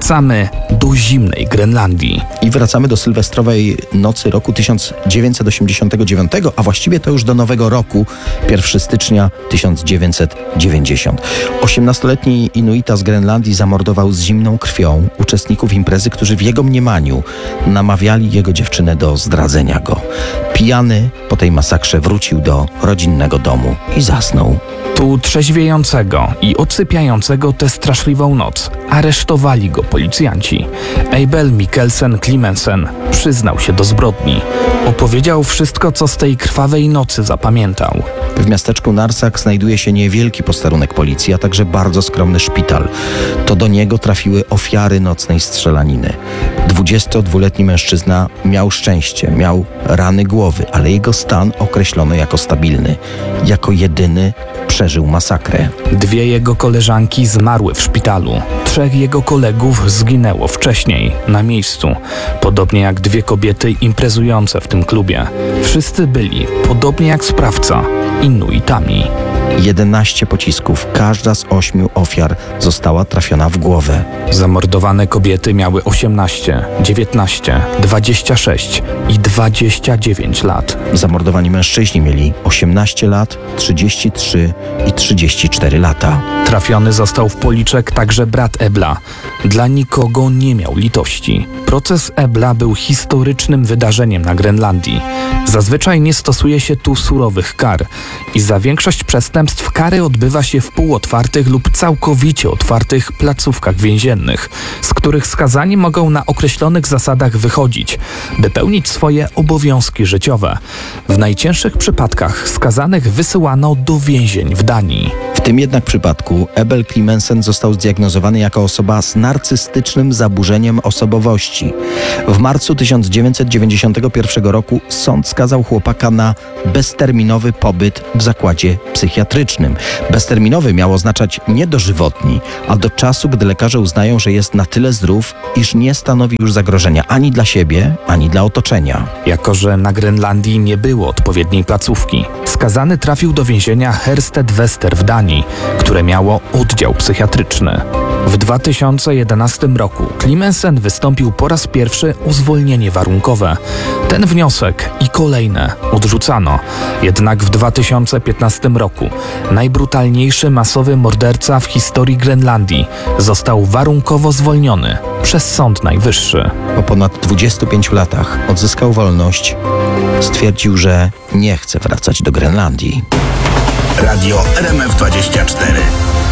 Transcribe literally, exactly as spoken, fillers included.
Wracamy do zimnej Grenlandii. I wracamy do sylwestrowej nocy roku tysiąc dziewięćset osiemdziesiątego dziewiątego, a właściwie to już do nowego roku, pierwszego stycznia tysiąc dziewięćset dziewięćdziesiątego. osiemnastoletni Inuita z Grenlandii zamordował z zimną krwią uczestników imprezy, którzy w jego mniemaniu namawiali jego dziewczynę do zdradzenia go. Pijany po tej masakrze wrócił do rodzinnego domu i zasnął. Tu trzeźwiejącego i odsypiającego tę straszliwą noc aresztowali go policjanci. Abel Mikkelsen Clemensen przyznał się do zbrodni. Opowiedział wszystko, co z tej krwawej nocy zapamiętał. W miasteczku Narsak znajduje się niewielki posterunek policji, a także bardzo skromny szpital. To do niego trafiły ofiary nocnej strzelaniny. dwudziestodwuletni mężczyzna miał szczęście, miał rany głowy, ale jego stan określono jako stabilny. Jako jedyny przeżył masakrę. Dwie jego koleżanki zmarły w szpitalu. Trzech jego kolegów zginęło wcześniej, na miejscu. Podobnie jak dwie kobiety imprezujące w tym klubie. Wszyscy byli, podobnie jak sprawca, Inuitami. jedenaście pocisków, każda z ośmiu ofiar została trafiona w głowę. Zamordowane kobiety miały osiemnaście, dziewiętnaście, dwadzieścia sześć i dwadzieścia dziewięć lat. Zamordowani mężczyźni mieli osiemnaście lat, trzydzieści trzy i trzydzieści cztery lata. Trafiony został w policzek także brat Ebla. Dla nikogo nie miał litości. Proces Ebla był historycznym wydarzeniem na Grenlandii. Zazwyczaj nie stosuje się tu surowych kar i za większość przestępstw kary odbywa się w półotwartych lub całkowicie otwartych placówkach więziennych, z których skazani mogą na określonych zasadach wychodzić, by pełnić swoje obowiązki życiowe. W najcięższych przypadkach skazanych wysyłano do więzień w Danii. W tym jednak przypadku Abel Clemensen został zdiagnozowany jako osoba z narcystycznym zaburzeniem osobowości. W marcu tysiąc dziewięćset dziewięćdziesiątego pierwszego roku sąd skazał chłopaka na bezterminowy pobyt w zakładzie psychiatrycznym. Bezterminowy miał oznaczać nie dożywotni, a do czasu, gdy lekarze uznają, że jest na tyle zdrów, iż nie stanowi już zagrożenia ani dla siebie, ani dla otoczenia. Jako że na Grenlandii nie było odpowiedniej placówki, skazany trafił do więzienia Hersted-Wester w Danii, które miało oddział psychiatryczny. W dwa tysiące jedenastym roku Clemensen wystąpił po raz pierwszy o zwolnienie warunkowe. Ten wniosek i kolejne odrzucano. Jednak w dwa tysiące piętnastym roku najbrutalniejszy masowy morderca w historii Grenlandii został warunkowo zwolniony przez Sąd Najwyższy. Po ponad dwudziestu pięciu latach odzyskał wolność. Stwierdził, że nie chce wracać do Grenlandii. Radio R M F dwadzieścia cztery.